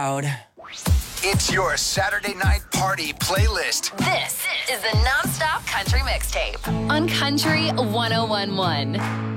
loud. It's your Saturday night party playlist. This is the Nonstop Country Mixtape on Country 101.1.